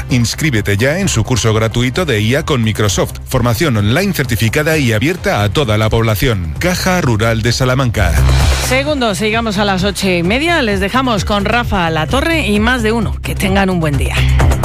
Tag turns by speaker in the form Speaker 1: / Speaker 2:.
Speaker 1: Inscríbete ya en su curso gratuito de IA con Microsoft. Formación online certificada y abierta a toda la población. Caja Rural de Salamanca.
Speaker 2: Segundos, llegamos a las 8:30. Les dejamos con Rafa Latorre y Más de Uno. Que tengan un buen día.